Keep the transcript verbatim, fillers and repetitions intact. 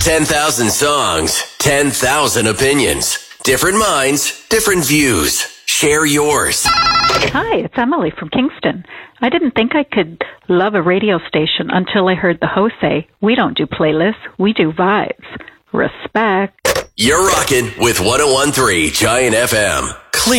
ten thousand songs, ten thousand opinions. Different minds, different views. Share yours. Hi, it's Emily from Kingston. I didn't think I could love a radio station until I heard the host say, we don't do playlists, we do vibes. Respect. You're rocking with one oh one point three Giant F M. Clear.